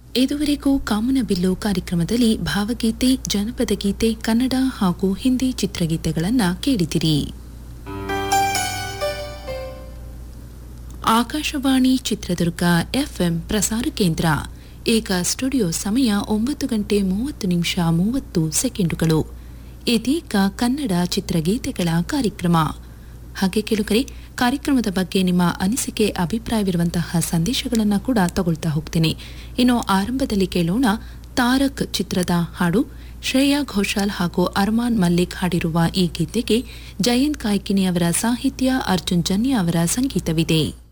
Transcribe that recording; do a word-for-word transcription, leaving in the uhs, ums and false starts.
ಇದುವರೆಗೂ ಕಾಮನಬಿಲ್ಲು ಕಾರ್ಯಕ್ರಮದಲ್ಲಿ ಭಾವಗೀತೆ, ಜನಪದ ಗೀತೆ, ಕನ್ನಡ ಹಾಗೂ ಹಿಂದಿ ಚಿತ್ರಗೀತೆಗಳನ್ನು ಕೇಳಿದಿರಿ. ಆಕಾಶವಾಣಿ ಚಿತ್ರದುರ್ಗ ಎಫ್ಎಂ ಪ್ರಸಾರ ಕೇಂದ್ರ. ಈಗ ಸ್ಟುಡಿಯೋ ಸಮಯ ಒಂಬತ್ತು ಗಂಟೆ ಮೂವತ್ತು ನಿಮಿಷ ಮೂವತ್ತು ಸೆಕೆಂಡುಗಳು. ಇದೀಗ ಕನ್ನಡ ಚಿತ್ರಗೀತೆಗಳ ಕಾರ್ಯಕ್ರಮ. ಹಾಗೆ ಕೇಳುಗರೆ, ಕಾರ್ಯಕ್ರಮದ ಬಗ್ಗೆ ನಿಮ್ಮ ಅನಿಸಿಕೆ, ಅಭಿಪ್ರಾಯವಿರುವಂತಹ ಸಂದೇಶಗಳನ್ನು ಕೂಡ ತಗೊಳ್ತಾ ಹೋಗ್ತೀನಿ. ಇನ್ನು ಆರಂಭದಲ್ಲಿ ಕೇಳೋಣ ತಾರಕ್ ಚಿತ್ರದ ಹಾಡು. ಶ್ರೇಯಾ ಘೋಷಾಲ್ ಹಾಗೂ ಅರ್ಮಾನ್ ಮಲ್ಲಿಕ್ ಹಾಡಿರುವ ಈ ಗೀತೆಗೆ ಜಯಂತ್ ಕಾಯ್ಕಿನಿ ಅವರ ಸಾಹಿತ್ಯ, ಅರ್ಜುನ್ ಜನ್ಯ ಅವರ ಸಂಗೀತವಿದೆ.